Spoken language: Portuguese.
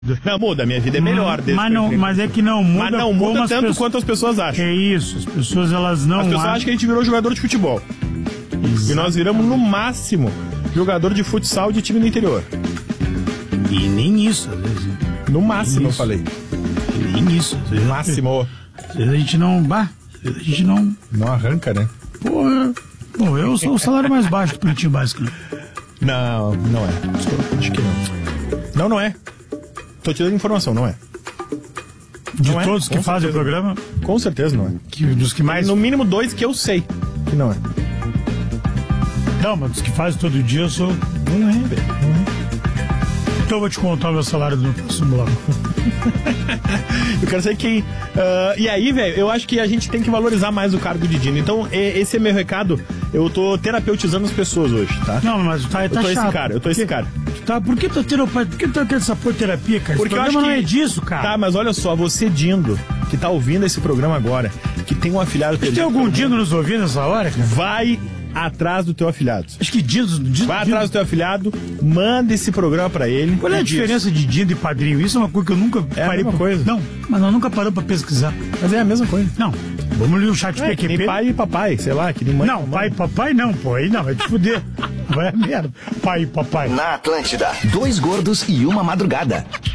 Não muda, minha vida é melhor. Mas é que não muda. Mas não muda tanto quanto as pessoas acham. É isso, as pessoas elas não. As pessoas acham que a gente virou jogador de futebol. Exato. E nós viramos no máximo jogador de futsal de time do interior. E nem isso, às vezes. No máximo, eu falei. E nem isso, às vezes. No máximo. Às vezes a gente não. A gente não. Não arranca, né? Porra. Pô, eu sou o salário mais baixo do Pretinho Básico, né? Não, não é. Acho que não. Não é. Tô te dando informação, não é. De não todos é, que fazem o programa? Com certeza não é. Dos que mais. No mínimo 2 que eu sei que não é. Não, mas dos que fazem todo dia eu sou. Não é, velho. Não é. Então eu vou te contar o meu salário no próximo bloco. Eu quero saber quem. E aí, velho, eu acho que a gente tem que valorizar mais o cargo de Dino. Então, esse é meu recado. Eu tô terapeutizando as pessoas hoje, tá? Não, mas tá chato. Eu tô esse cara. Tá, por que tu tá tendo essa terapia, cara? Porque esse programa não é disso, cara. Tá, mas olha só, você, Dindo, que tá ouvindo esse programa agora, que tem um afilhado perdido. Tem algum Dindo nos ouvindo nessa hora, cara? Vai atrás do teu afilhado. Acho que Dindo. Vai atrás do teu afilhado, manda esse programa pra ele. Qual é a diferença de Dindo e padrinho? Isso é uma coisa que eu nunca parei. É a mesma coisa. Não, mas nós nunca paramos pra pesquisar. Mas é a mesma coisa. Não. Vamos ler o chat PQP. Que nem pai e papai, sei lá, que nem mãe. Não, pai e papai não, pô. Aí não, vai te fuder. Vai a merda. Pai e papai. Na Atlântida, 2 gordos e uma madrugada.